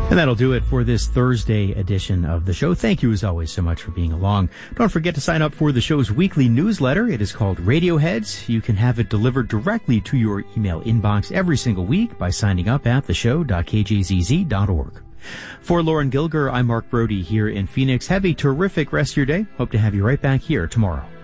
And that'll do it for this Thursday edition of the show. Thank you, as always, so much for being along. Don't forget to sign up for the show's weekly newsletter. It is called Radioheads. You can have it delivered directly to your email inbox every single week by signing up at theshow.kjzz.org. For Lauren Gilger, I'm Mark Brody here in Phoenix. Have a terrific rest of your day. Hope to have you right back here tomorrow.